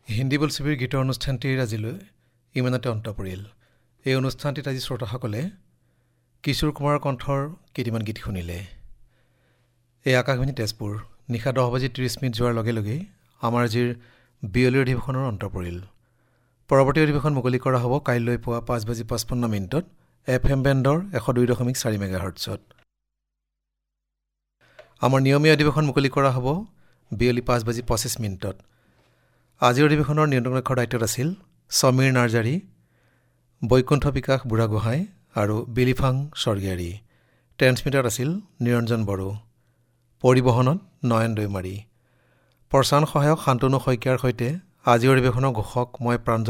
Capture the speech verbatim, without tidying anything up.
হিন্দী বোলছবিৰ গীতৰ অনুষ্ঠানটিৰ আজিলৈ ইমানতে অন্ত পৰিল। এই অনুষ্ঠানটিত আজি শ্ৰোতাসকলে কিশোৰ কুমাৰৰ কণ্ঠৰ কেইটিমান গীত শুনিলে। এই আকাশবাণী তেজপুৰ নিশা দহ বাজি ত্ৰিছ মিনিট যোৱাৰ লগে লগেই আমাৰ আজিৰ বিয়লিৰ অধিৱেশনৰ অন্ত পৰিল। পৰৱৰ্তী অধিৱেশন মুকলি কৰা হ'ব কাইলৈ পুৱা পাঁচ বাজি পঁচপন্ন মিনিটত এফ এম বেণ্ডৰ এশ দুই দশমিক চাৰি মেগাহাৰ্টছত। আমাৰ নিয়মীয়া অধিৱেশন মুকলি কৰা হ'ব বিয়লি পাঁচ বাজি পঁচিছ মিনিটত। আজিৰ অধিৱেশনৰ নিয়ন্ত্ৰণকক্ষৰ দায়িত্বত আছিল সমীৰ নাৰ্জাৰী, বৈকুণ্ঠ বিকাশ বুঢ়াগোহাঁই আৰু বিলিফাং স্বৰ্গীয়াৰী। ট্ৰেন্সমিটাৰত আছিল নিৰঞ্জন বড়ো, পৰিবহণত নয়ন দৈমাৰী। প্ৰচাৰণ সহায়ক শান্তনু শইকীয়াৰ সৈতে আজিৰ অধিৱেশনৰ ঘোষক মই প্ৰাঞ্জল